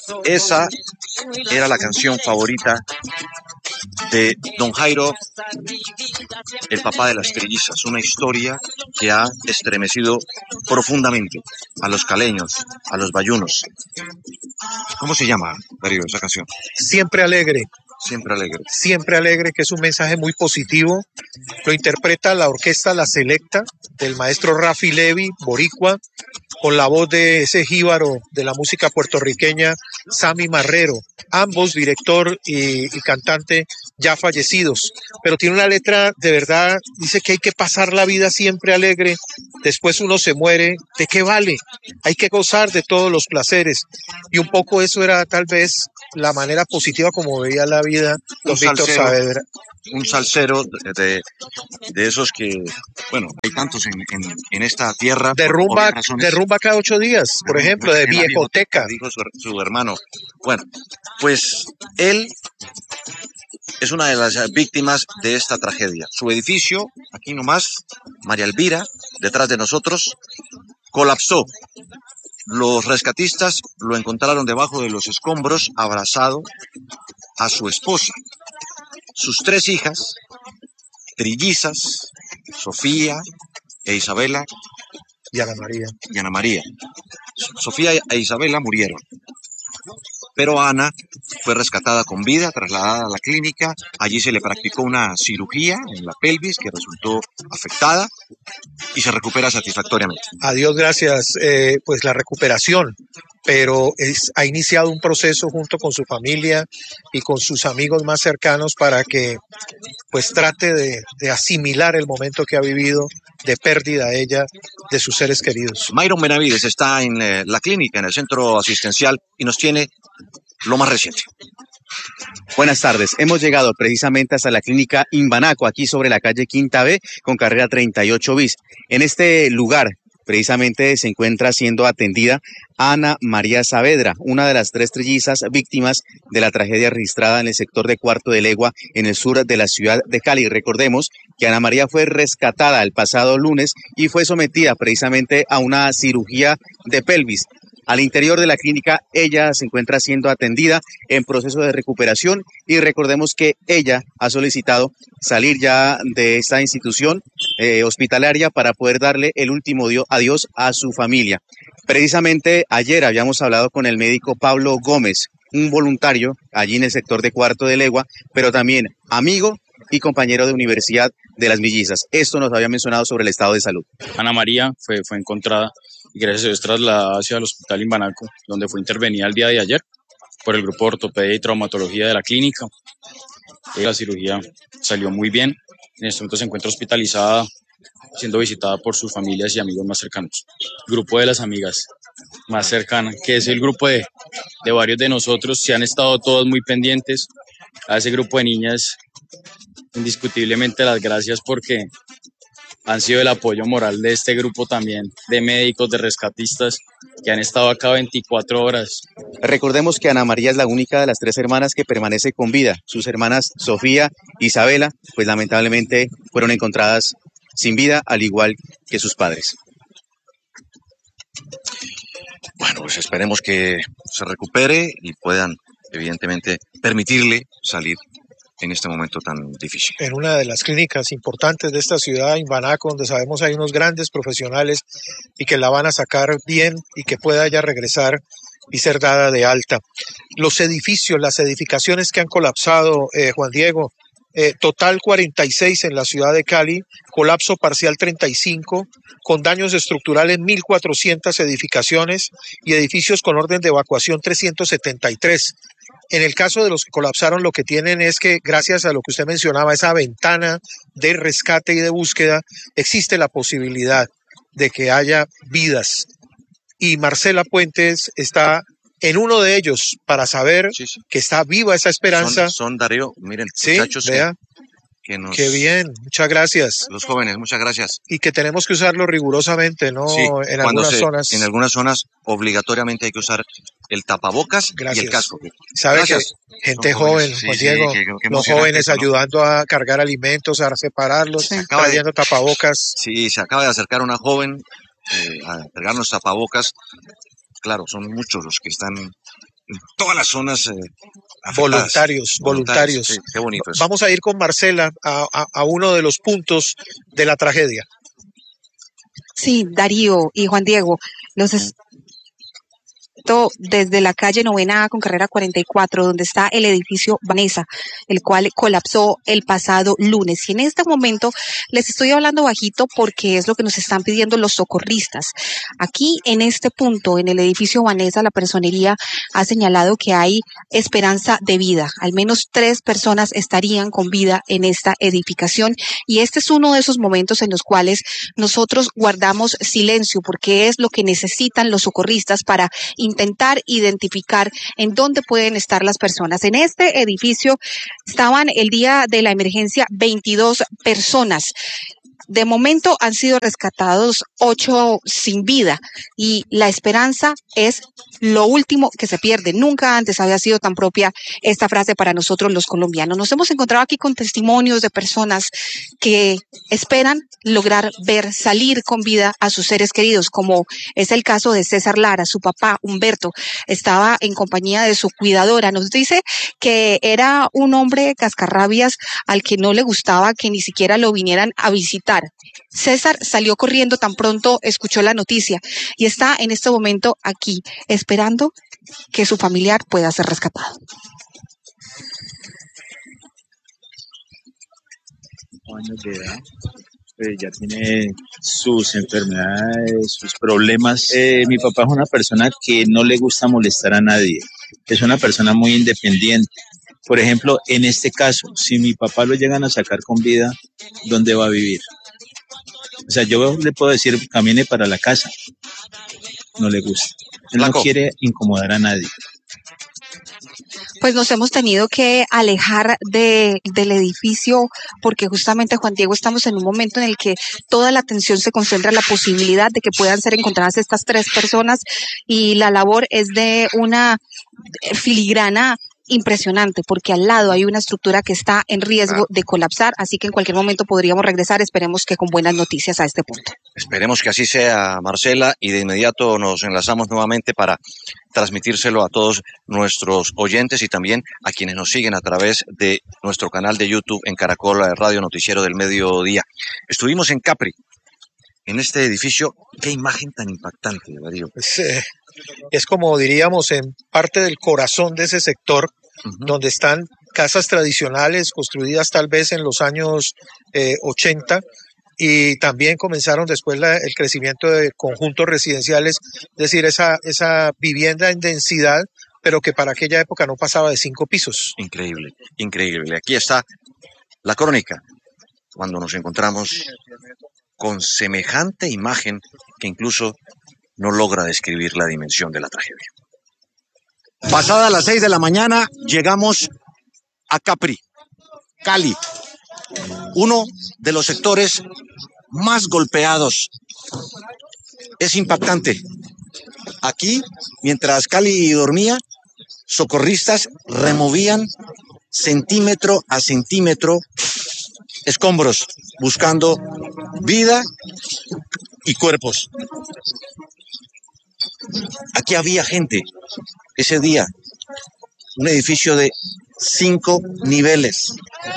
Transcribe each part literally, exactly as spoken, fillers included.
Esa era la canción favorita de don Jairo, el papá de las trillizas, una historia que ha estremecido profundamente a los caleños, a los bayunos. ¿Cómo se llama, Darío, esa canción? Siempre alegre. Siempre alegre. Siempre alegre, que es un mensaje muy positivo. Lo interpreta la orquesta La Selecta, del maestro Rafi Levi, boricua, con la voz de ese jíbaro de la música puertorriqueña, Sammy Marrero, ambos director y, y cantante ya fallecidos, pero tiene una letra de verdad, dice que hay que pasar la vida siempre alegre, después uno se muere, ¿de qué vale? Hay que gozar de todos los placeres, y un poco eso era tal vez la manera positiva como veía la vida don Víctor Saavedra. Un salsero de, de, de esos que, bueno, hay tantos en, en, en esta tierra. De rumba, de rumba cada ocho días, por de ejemplo, de viejoteca. Dijo su, su hermano. Bueno, pues él es una de las víctimas de esta tragedia. Su edificio, aquí nomás, María Elvira, detrás de nosotros, colapsó. Los rescatistas lo encontraron debajo de los escombros, abrazado a su esposa. Sus tres hijas, trillizas, Sofía e Isabela y Ana María. Y Ana María. Sofía e Isabela murieron, pero Ana fue rescatada con vida, trasladada a la clínica. Allí se le practicó una cirugía en la pelvis que resultó afectada y se recupera satisfactoriamente. A Dios gracias, eh, pues la recuperación, pero es, ha iniciado un proceso junto con su familia y con sus amigos más cercanos para que pues trate de, de asimilar el momento que ha vivido de pérdida ella de sus seres queridos. Myron Benavides está en eh, la clínica, en el centro asistencial, y nos tiene lo más reciente. Buenas tardes, hemos llegado precisamente hasta la clínica Imbanaco, aquí sobre la calle Quinta B, con carrera treinta y ocho bis. En este lugar, precisamente, se encuentra siendo atendida Ana María Saavedra, una de las tres trillizas víctimas de la tragedia registrada en el sector de Cuarto de Legua, en el sur de la ciudad de Cali. Recordemos que Ana María fue rescatada el pasado lunes y fue sometida precisamente a una cirugía de pelvis. Al interior de la clínica, ella se encuentra siendo atendida en proceso de recuperación, y recordemos que ella ha solicitado salir ya de esta institución eh, hospitalaria para poder darle el último adiós a su familia. Precisamente ayer habíamos hablado con el médico Pablo Gómez, un voluntario allí en el sector de Cuarto de Legua, pero también amigo y compañero de universidad de las Mellizas. Esto nos había mencionado sobre el estado de salud. Ana María fue, fue encontrada y gracias a Dios trasladada hacia el hospital Imbanaco, donde fue intervenida el día de ayer por el grupo de ortopedia y traumatología de la clínica. La cirugía salió muy bien. En este momento se encuentra hospitalizada, siendo visitada por sus familias y amigos más cercanos. El grupo de las amigas más cercanas, que es el grupo de, de varios de nosotros, se han estado todos muy pendientes. A ese grupo de niñas, indiscutiblemente las gracias, porque han sido el apoyo moral de este grupo también, de médicos, de rescatistas, que han estado acá veinticuatro horas. Recordemos que Ana María es la única de las tres hermanas que permanece con vida. Sus hermanas Sofía e Isabela, pues lamentablemente fueron encontradas sin vida, al igual que sus padres. Bueno, pues esperemos que se recupere y puedan, evidentemente, permitirle salir en este momento tan difícil. En una de las clínicas importantes de esta ciudad, Imbanaco, donde sabemos hay unos grandes profesionales y que la van a sacar bien y que pueda ya regresar y ser dada de alta. Los edificios, las edificaciones que han colapsado, eh, Juan Diego, eh, total cuarenta y seis en la ciudad de Cali, colapso parcial treinta y cinco, con daños estructurales mil cuatrocientas edificaciones y edificios con orden de evacuación trescientos setenta y tres. En el caso de los que colapsaron, lo que tienen es que, gracias a lo que usted mencionaba, esa ventana de rescate y de búsqueda, existe la posibilidad de que haya vidas. Y Marcela Puentes está en uno de ellos para saber sí, sí. que está viva esa esperanza. Son, son Darío, miren, sí, muchachos. Vea. Que nos, Qué bien, muchas gracias. Los jóvenes, muchas gracias. Y que tenemos que usarlo rigurosamente, ¿no? Sí, en algunas se, zonas. En algunas zonas obligatoriamente hay que usar el tapabocas gracias. y el casco. ¿Sabe gracias. que gente Son joven, Juan sí, Diego, sí, que, que los jóvenes eso, ¿no? ayudando a cargar alimentos, a separarlos, sí. trayendo de, tapabocas? Sí, se acaba de acercar una joven eh, a cargarnos tapabocas. Claro, son muchos los que están todas las zonas eh, afectadas. Voluntarios, voluntarios. Sí, qué bonito eso. Vamos a ir con Marcela a, a, a uno de los puntos de la tragedia. Sí, Darío y Juan Diego, los es- desde la calle Novena A con carrera cuarenta y cuatro, donde está el edificio Vanessa, el cual colapsó el pasado lunes. Y en este momento les estoy hablando bajito porque es lo que nos están pidiendo los socorristas. Aquí en este punto, en el edificio Vanessa, la personería ha señalado que hay esperanza de vida. Al menos tres personas estarían con vida en esta edificación. Y este es uno de esos momentos en los cuales nosotros guardamos silencio porque es lo que necesitan los socorristas para intentar identificar en dónde pueden estar las personas. En este edificio estaban el día de la emergencia veintidós personas. De momento han sido rescatados ocho sin vida y la esperanza es lo último que se pierde. Nunca antes había sido tan propia esta frase para nosotros los colombianos. Nos hemos encontrado aquí con testimonios de personas que esperan lograr ver salir con vida a sus seres queridos, como es el caso de César Lara. Su papá, Humberto, estaba en compañía de su cuidadora. Nos dice que era un hombre cascarrabias al que no le gustaba que ni siquiera lo vinieran a visitar. César salió corriendo tan pronto escuchó la noticia y está en este momento aquí esperando que su familiar pueda ser rescatado. Años de edad, pues ya tiene sus enfermedades, sus problemas. Eh, mi papá es una persona que no le gusta molestar a nadie, es una persona muy independiente. Por ejemplo, en este caso, si mi papá lo llegan a sacar con vida, ¿dónde va a vivir? O sea, yo le puedo decir, camine para la casa. No le gusta. Él no quiere incomodar a nadie. Pues nos hemos tenido que alejar de, del edificio porque justamente, Juan Diego, estamos en un momento en el que toda la atención se concentra en la posibilidad de que puedan ser encontradas estas tres personas y la labor es de una filigrana impresionante porque al lado hay una estructura que está en riesgo de colapsar, así que en cualquier momento podríamos regresar, esperemos que con buenas noticias a este punto. Esperemos que así sea, Marcela, y de inmediato nos enlazamos nuevamente para transmitírselo a todos nuestros oyentes y también a quienes nos siguen a través de nuestro canal de YouTube en Caracol Radio Noticiero del Mediodía. Estuvimos en Capri, en este edificio. Qué imagen tan impactante, Darío. Es, eh, es como diríamos en parte del corazón de ese sector, uh-huh, donde están casas tradicionales construidas tal vez en los años eh, ochenta, y también comenzaron después la, el crecimiento de conjuntos residenciales, es decir, esa, esa vivienda en densidad, pero que para aquella época no pasaba de cinco pisos. Increíble, increíble. Aquí está la crónica, cuando nos encontramos con semejante imagen que incluso no logra describir la dimensión de la tragedia. Pasada las seis de la mañana, llegamos a Capri, Cali, uno de los sectores más golpeados. Es impactante. Aquí, mientras Cali dormía, socorristas removían centímetro a centímetro escombros, buscando vida y cuerpos. Aquí había gente ese día, un edificio de cinco niveles,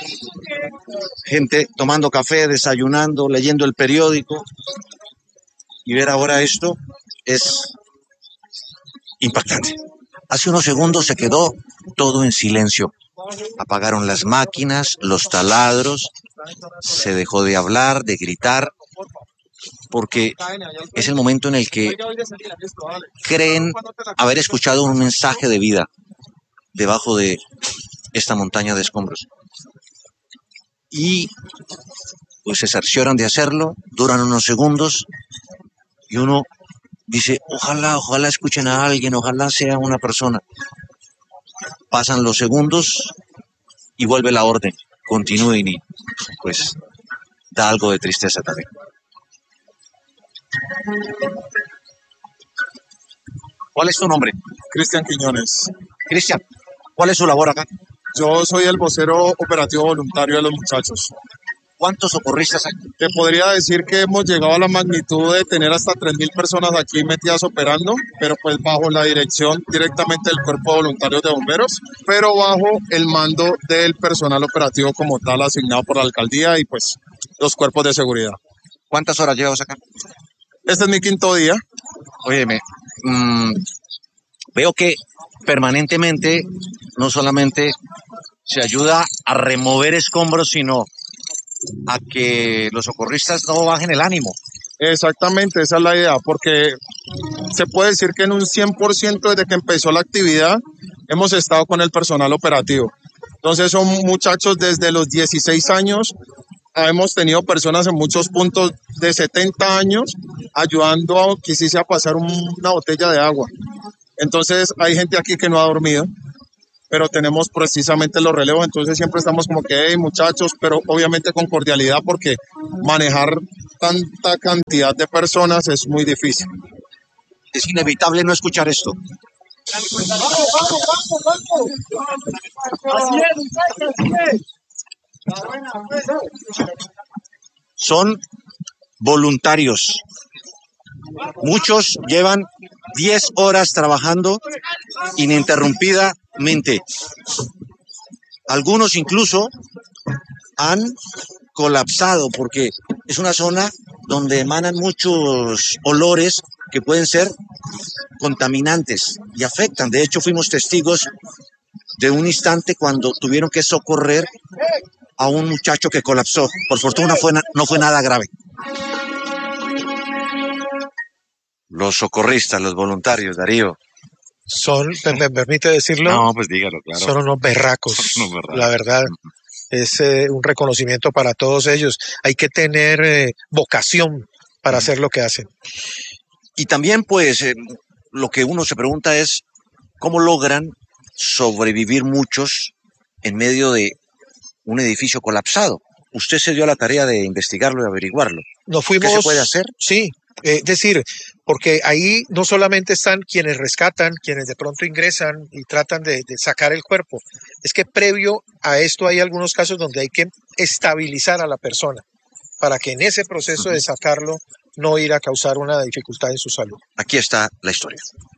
gente tomando café, desayunando, leyendo el periódico, y ver ahora esto es impactante. Hace unos segundos se quedó todo en silencio. Apagaron las máquinas, los taladros, se dejó de hablar, de gritar, porque es el momento en el que creen haber escuchado un mensaje de vida debajo de esta montaña de escombros. Y pues se cercioran de hacerlo, duran unos segundos y uno dice, ojalá, ojalá escuchen a alguien, ojalá sea una persona. Pasan los segundos y vuelve la orden, continúen, y pues da algo de tristeza también. ¿Cuál es tu nombre? Cristian Quiñones. Cristian, ¿cuál es su labor acá? Yo soy el vocero operativo voluntario de los muchachos. ¿Cuántos socorristas hay? Te podría decir que hemos llegado a la magnitud de tener hasta tres mil personas aquí metidas operando, pero pues bajo la dirección directamente del Cuerpo de Voluntarios de Bomberos, pero bajo el mando del personal operativo como tal asignado por la alcaldía y pues los cuerpos de seguridad. ¿Cuántas horas llevas acá? Este es mi quinto día. Óyeme, mmm, veo que permanentemente no solamente se ayuda a remover escombros, sino a que los socorristas no bajen el ánimo. Exactamente, esa es la idea, porque se puede decir que en un cien por ciento desde que empezó la actividad hemos estado con el personal operativo. Entonces son muchachos desde los dieciséis años, hemos tenido personas en muchos puntos de setenta años ayudando a que sí sea pasar un, una botella de agua. Entonces hay gente aquí que no ha dormido, pero tenemos precisamente los relevos, entonces siempre estamos como que, hey, muchachos, pero obviamente con cordialidad porque manejar tanta cantidad de personas es muy difícil. Es inevitable no escuchar esto. Son voluntarios. Muchos llevan diez horas trabajando ininterrumpidamente. Algunos incluso han colapsado porque es una zona donde emanan muchos olores que pueden ser contaminantes y afectan. De hecho, fuimos testigos de un instante cuando tuvieron que socorrer a un muchacho que colapsó. Por fortuna fue na- no fue nada grave. Los socorristas, los voluntarios, Darío. Son, ¿me, me permite decirlo? No, pues dígalo, claro. Son unos berracos, Son unos berracos. la verdad. Es eh, un reconocimiento para todos ellos. Hay que tener eh, vocación para hacer lo que hacen. Y también, pues, eh, lo que uno se pregunta es cómo logran sobrevivir muchos en medio de un edificio colapsado. Usted se dio a la tarea de investigarlo y averiguarlo. Nos fuimos, ¿Qué se puede hacer? Sí, eh, es decir, porque ahí no solamente están quienes rescatan, quienes de pronto ingresan y tratan de, de sacar el cuerpo, es que previo a esto hay algunos casos donde hay que estabilizar a la persona para que en ese proceso de sacarlo no ir a causar una dificultad en su salud. Aquí está la historia.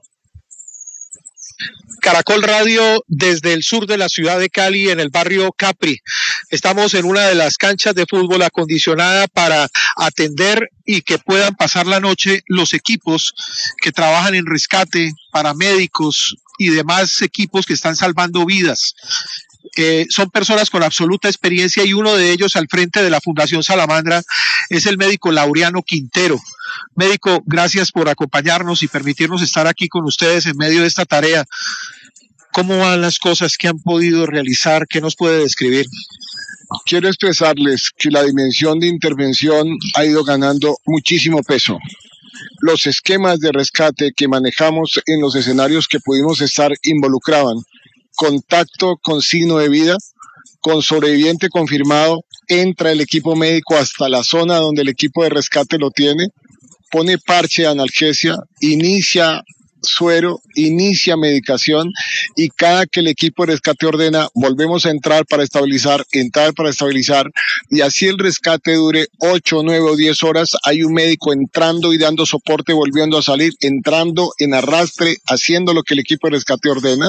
Caracol Radio desde el sur de la ciudad de Cali, en el barrio Capri. Estamos en una de las canchas de fútbol acondicionada para atender y que puedan pasar la noche los equipos que trabajan en rescate, paramédicos y demás equipos que están salvando vidas. Eh, son personas con absoluta experiencia y uno de ellos al frente de la Fundación Salamandra es el médico Laureano Quintero. Médico, gracias por acompañarnos y permitirnos estar aquí con ustedes en medio de esta tarea. ¿Cómo van las cosas que han podido realizar? ¿Qué nos puede describir? Quiero expresarles que la dimensión de intervención ha ido ganando muchísimo peso. Los esquemas de rescate que manejamos en los escenarios que pudimos estar involucraban contacto con signo de vida, con sobreviviente confirmado, entra el equipo médico hasta la zona donde el equipo de rescate lo tiene, pone parche de analgesia, inicia suero, inicia medicación y cada que el equipo de rescate ordena, volvemos a entrar para estabilizar, entrar para estabilizar y así el rescate dure ocho, nueve o diez horas, hay un médico entrando y dando soporte, volviendo a salir, entrando en arrastre, haciendo lo que el equipo de rescate ordena.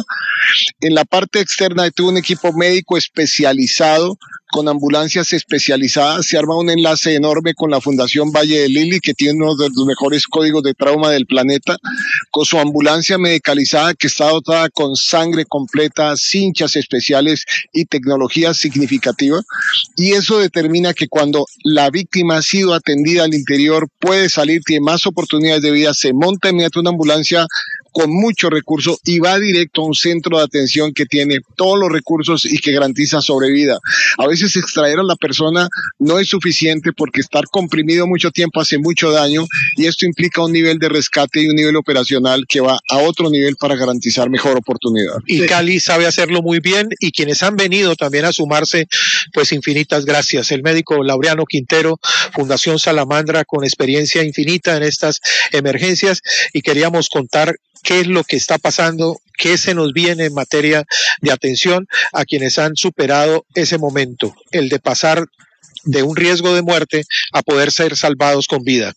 En la parte externa tuvo un equipo médico especializado con ambulancias especializadas, se arma un enlace enorme con la Fundación Valle de Lili, que tiene uno de los mejores códigos de trauma del planeta, con su ambulancia medicalizada que está dotada con sangre completa, cinchas especiales y tecnología significativa, y eso determina que cuando la víctima ha sido atendida al interior, puede salir, tiene más oportunidades de vida, se monta inmediatamente una ambulancia con mucho recurso y va directo a un centro de atención que tiene todos los recursos y que garantiza sobrevida. A veces extraer a la persona no es suficiente porque estar comprimido mucho tiempo hace mucho daño y esto implica un nivel de rescate y un nivel operacional que va a otro nivel para garantizar mejor oportunidad. Y Cali sabe hacerlo muy bien y quienes han venido también a sumarse, pues infinitas gracias. El médico Laureano Quintero, Fundación Salamandra, con experiencia infinita en estas emergencias y queríamos contar qué es lo que está pasando, qué se nos viene en materia de atención a quienes han superado ese momento, el de pasar de un riesgo de muerte a poder ser salvados con vida.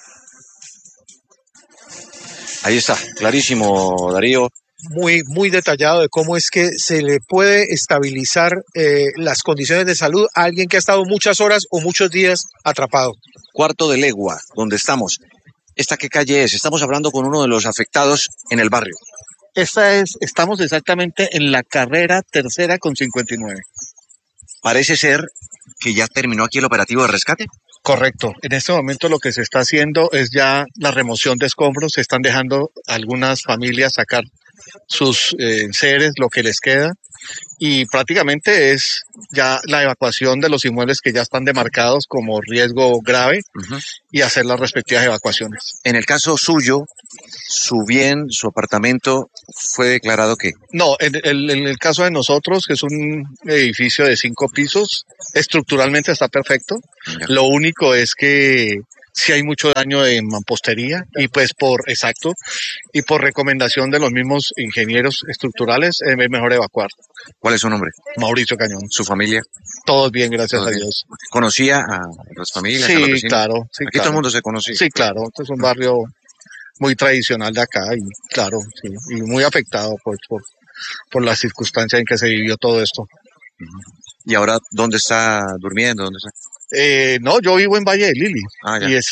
Ahí está, clarísimo, Darío. Muy, muy detallado de cómo es que se le puede estabilizar eh, las condiciones de salud a alguien que ha estado muchas horas o muchos días atrapado. Cuarto de legua, donde estamos. ¿Esta qué calle es? Estamos hablando con uno de los afectados en el barrio. Esta es, estamos exactamente en la carrera tercera con cincuenta y nueve. Parece ser que ya terminó aquí el operativo de rescate. Correcto. En este momento lo que se está haciendo es ya la remoción de escombros. Se están dejando algunas familias sacar sus eh, enseres, lo que les queda, y prácticamente es ya la evacuación de los inmuebles que ya están demarcados como riesgo grave uh-huh. y hacer las respectivas evacuaciones. En el caso suyo, su bien, su apartamento, ¿fue declarado qué? No, en el, en el caso de nosotros, que es un edificio de cinco pisos, estructuralmente está perfecto. Ya. Lo único es que sí hay mucho daño de mampostería y pues por, exacto, y por recomendación de los mismos ingenieros estructurales es mejor evacuar. ¿Cuál es su nombre? Mauricio Cañón. ¿Su familia? Todos bien, gracias Todos a bien. Dios. ¿Conocía a las familias? Sí, a los vecinos? claro. Sí, Aquí claro. todo el mundo se conocía. Sí, claro. Este es un barrio muy tradicional de acá y claro, sí, y muy afectado pues, por, por la circunstancia en que se vivió todo esto. ¿Y ahora dónde está durmiendo? ¿Dónde está? Eh, no, yo vivo en Valle de Lili. Ah, ya. Y es